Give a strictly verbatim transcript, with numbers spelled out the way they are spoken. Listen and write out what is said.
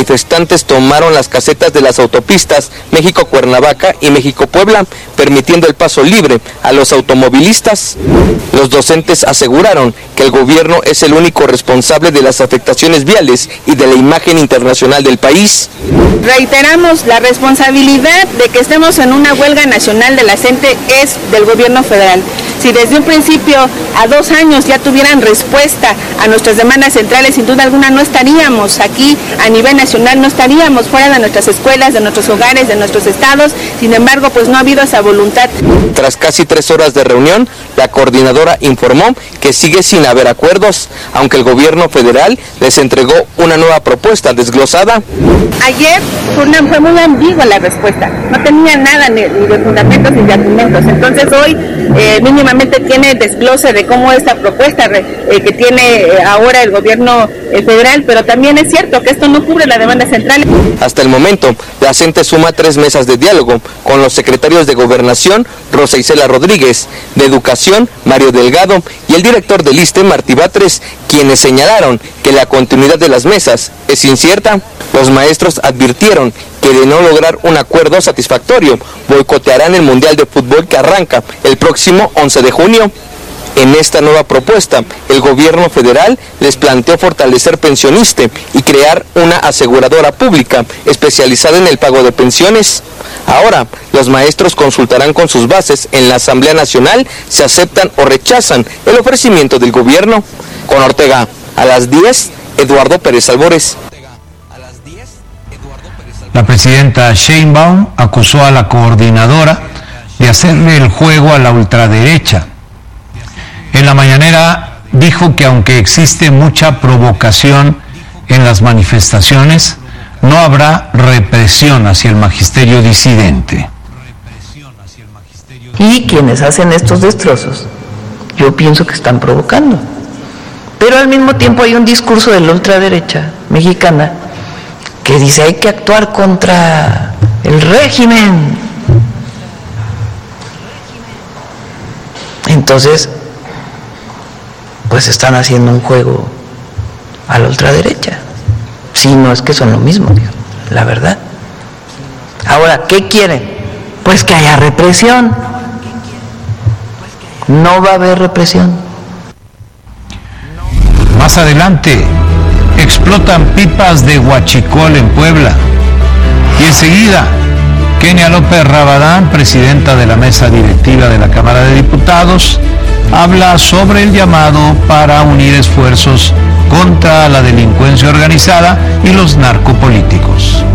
manifestantes tomaron las casetas de las autopistas México-Cuernavaca y México-Puebla, permitiendo el paso libre a los automovilistas. Los docentes aseguraron que el gobierno es el único responsable de las afectaciones viales y de la imagen internacional del país. Reiteramos, la responsabilidad de que estemos en una huelga nacional de la CENTE es del gobierno federal. Si desde un principio a dos años ya tuvieran respuesta a nuestras demandas centrales, sin duda alguna no estaríamos aquí a nivel nacional, no estaríamos fuera de nuestras escuelas, de nuestros hogares, de nuestros estados. Sin embargo, pues no ha habido esa voluntad. Tras casi tres horas de reunión, la coordinadora informó que sigue sin haber acuerdos, aunque el gobierno federal les entregó una nueva propuesta desglosada. Ayer fue, una, fue muy ambigua la respuesta, no tenía nada ni, ni de fundamentos ni de argumentos. Entonces hoy eh, mínimamente tiene desglose de cómo esta propuesta eh, que tiene eh, ahora el gobierno eh, federal, pero también es cierto que esto no cubre la demanda central. Hasta el momento, la CENTE suma tres mesas de diálogo con los secretarios de Gobernación, Rosa Isela Rodríguez, de Educación, Mario Delgado, y el director del ISSSTE, Martí Batres, quienes señalaron que la continuidad de las mesas es incierta. Los maestros advirtieron que de no lograr un acuerdo satisfactorio, boicotearán el Mundial de Fútbol que arranca el próximo once de junio. En esta nueva propuesta, el gobierno federal les planteó fortalecer Pensioniste y crear una aseguradora pública especializada en el pago de pensiones. Ahora, los maestros consultarán con sus bases en la Asamblea Nacional si aceptan o rechazan el ofrecimiento del gobierno. Con Ortega, a las diez, Eduardo Pérez Albores. La presidenta Sheinbaum acusó a la coordinadora de hacerle el juego a la ultraderecha. En la mañanera dijo que aunque existe mucha provocación en las manifestaciones, no habrá represión hacia el magisterio disidente. Y quienes hacen estos destrozos, yo pienso que están provocando. Pero al mismo tiempo hay un discurso de la ultraderecha mexicana que dice hay que actuar contra el régimen. Entonces, pues están haciendo un juego a la ultraderecha. Si no es que son lo mismo, la verdad. Ahora, ¿qué quieren? Pues que haya represión. No va a haber represión. Más adelante, explotan pipas de huachicol en Puebla. Y enseguida, Kenia López Rabadán, presidenta de la mesa directiva de la Cámara de Diputados, habla sobre el llamado para unir esfuerzos contra la delincuencia organizada y los narcopolíticos.